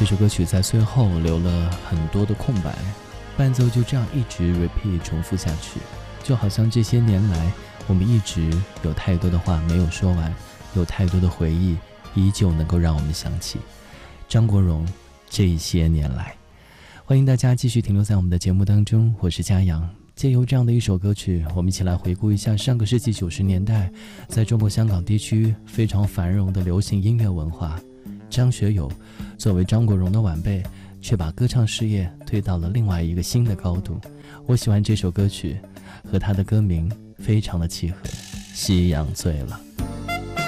这首歌曲在最后留了很多的空白，伴奏就这样一直 repeat 重复下去，就好像这些年来我们一直有太多的话没有说完，有太多的回忆依旧能够让我们想起张国荣这一些年来。欢迎大家继续停留在我们的节目当中，我是嘉阳。借由这样的一首歌曲，我们一起来回顾一下上个世纪90年代在中国香港地区非常繁荣的流行音乐文化。张学友作为张国荣的晚辈，却把歌唱事业推到了另外一个新的高度。我喜欢这首歌曲，和他的歌名非常的契合，夕阳醉了。